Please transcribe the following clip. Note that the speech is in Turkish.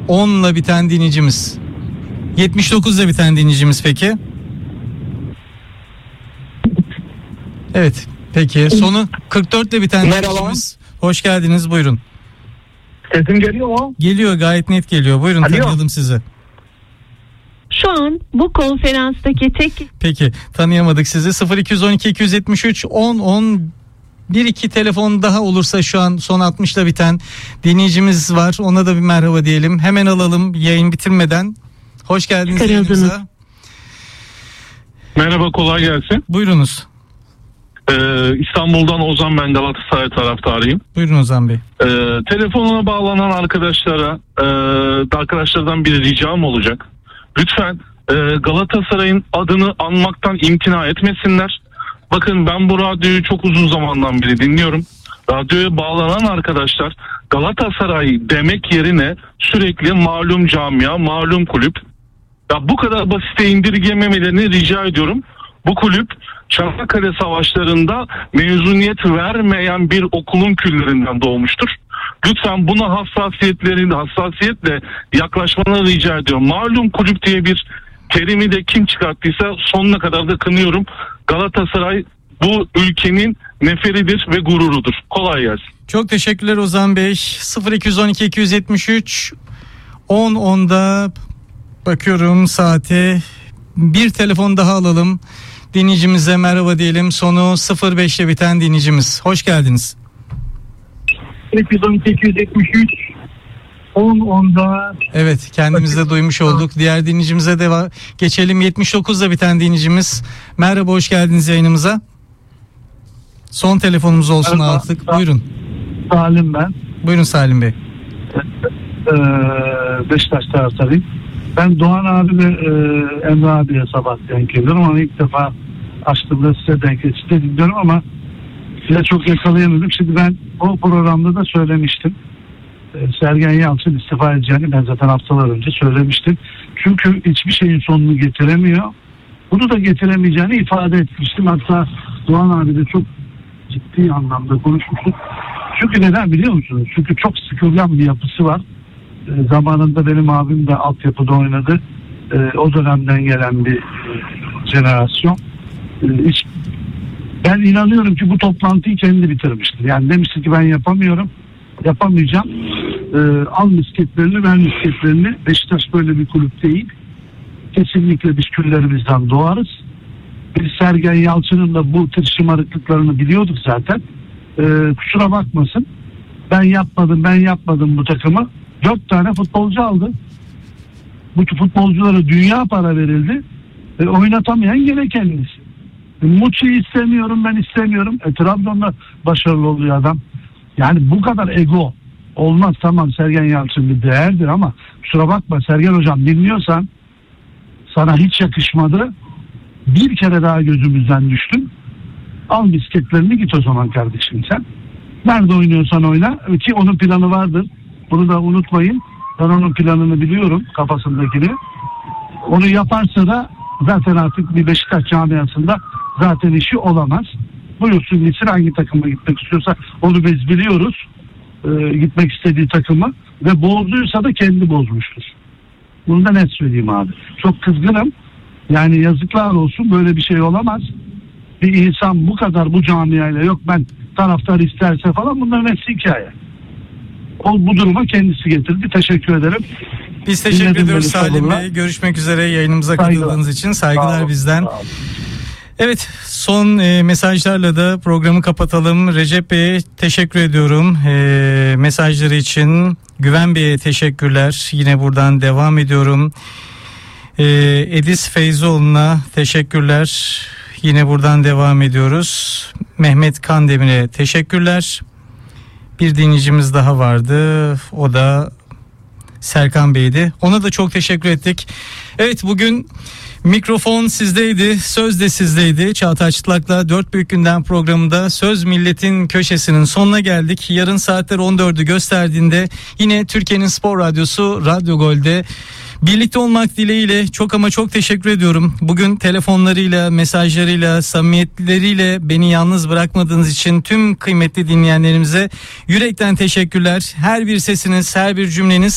10'la biten dinleyicimiz. 79'la biten dinleyicimiz peki? Evet. Peki. Sonu 44'le biten dinleyicimiz. Hoş geldiniz. Buyurun. Sesim geliyor mu? Geliyor. Gayet net geliyor. Buyurun. Alo. Tanıyalım sizi. Şu an bu konferanstaki tek... Peki. Tanıyamadık sizi. 0212 273 10 10 1-2 telefon daha olursa şu an son 60'la biten dinleyicimiz var. Ona da bir merhaba diyelim. Hemen alalım yayın bitirmeden. Hoş geldiniz yayınımıza. Merhaba, kolay gelsin. Buyurunuz. İstanbul'dan Ozan, ben Galatasaray taraftarıyım. Buyurun Ozan Bey. Telefonuna bağlanan arkadaşlardan bir ricam olacak. Lütfen Galatasaray'ın adını anmaktan imtina etmesinler. Bakın, ben bu radyoyu çok uzun zamandan beri dinliyorum. Radyoya bağlanan arkadaşlar Galatasaray demek yerine sürekli malum camia, malum kulüp. Ya bu kadar basite indirgememelerini rica ediyorum. Bu kulüp Çanakkale Savaşları'nda mezuniyet vermeyen bir okulun küllerinden doğmuştur. Lütfen buna hassasiyetle yaklaşmanı rica ediyorum. Malum kulüp diye bir terimi de kim çıkarttıysa sonuna kadar da kınıyorum. Galatasaray bu ülkenin neferidir ve gururudur. Kolay gelsin. Çok teşekkürler Ozan Bey. 0212 273 10 10'da bakıyorum saate. Bir telefon daha alalım. Dinleyicimize merhaba diyelim. Sonu 05'le biten dinleyicimiz. Hoş geldiniz. 212 273 10 10'da. Evet, kendimiz de duymuş olduk. Diğer dinleyicimize de geçelim. 79'la biten dinleyicimiz. Merhaba, hoş geldiniz yayınımıza. Son telefonumuz olsun Merhaba, artık. Buyurun. Salim ben. Buyurun Salim Bey. Beşiktaş taraftarıyım. Ben Doğan abi ve Emre abiye sabah denk geliyorum ama ilk defa açtığımda size denk dinliyorum ama size çok yakalayamadım. Şimdi ben o programda da söylemiştim. Sergen Yalçın istifa edeceğini ben zaten haftalar önce söylemiştim. Çünkü hiçbir şeyin sonunu getiremiyor. Bunu da getiremeyeceğini ifade etmiştim. Hatta Doğan abi de çok ciddi anlamda konuşmuştuk. Çünkü neden biliyor musunuz? Çünkü çok sıkılgan bir yapısı var. Zamanında benim abim de altyapıda oynadı. O dönemden gelen bir jenerasyon. Ben inanıyorum ki bu toplantıyı kendi bitirmiştir. Yani demişti ki ben yapamayacağım. Al misketlerini, ver misketlerini. Beşiktaş böyle bir kulüp değil. Kesinlikle biz küllerimizden doğarız. Biz Sergen Yalçın'ın da bu tür şımarıklıklarını biliyorduk zaten. Kusura bakmasın. Ben yapmadım bu takımı. 4 tane futbolcu aldı. Bu futbolculara dünya para verildi. Oynatamayan gene kendisi. Muçi'yi ben istemiyorum. Trabzon'da başarılı oluyor adam. Yani bu kadar ego olmaz. Tamam, Sergen Yalçın bir değerdir ama kusura bakma Sergen hocam, dinliyorsan sana hiç yakışmadı. Bir kere daha gözümüzden düştün. Al misketlerini git o zaman kardeşim sen. Nerede oynuyorsan oyna. Ki onun planı vardır. Bunu da unutmayın. Ben onun planını biliyorum, kafasındakini. Onu yaparsa da zaten artık bir Beşiktaş camiasında zaten işi olamaz. Buyursun gitsin, hangi takıma gitmek istiyorsa onu biz biliyoruz. Gitmek istediği takımı ve bozduysa da kendi bozmuştur. Bunu da net söyleyeyim abi. Çok kızgınım. Yani yazıklar olsun, böyle bir şey olamaz. Bir insan bu kadar bu camiayla yok ben taraftar isterse falan, bunların hepsi hikaye. O bu duruma kendisi getirdi. Teşekkür ederim. Biz teşekkür ediyoruz Salim Bey. Görüşmek üzere, yayınımıza katıldığınız için saygılar bizden. Evet, son mesajlarla da programı kapatalım. Recep Bey'e teşekkür ediyorum mesajları için. Güven Bey'e teşekkürler. Yine buradan devam ediyorum. Edis Feyzoğlu'na teşekkürler. Yine buradan devam ediyoruz. Mehmet Kandemir'e teşekkürler. Bir dinleyicimiz daha vardı. O da Serkan Bey'di. Ona da çok teşekkür ettik. Evet, bugün mikrofon sizdeydi, söz de sizdeydi. Çağatay Çıtlak'la 4 Büyük Gündem programında Söz Milletin köşesinin sonuna geldik. Yarın saatler 14'ü gösterdiğinde yine Türkiye'nin Spor Radyosu Radyo Gol'de birlikte olmak dileğiyle çok ama çok teşekkür ediyorum. Bugün telefonlarıyla, mesajlarıyla, samimiyetleriyle beni yalnız bırakmadığınız için tüm kıymetli dinleyenlerimize yürekten teşekkürler. Her bir sesiniz, her bir cümleniz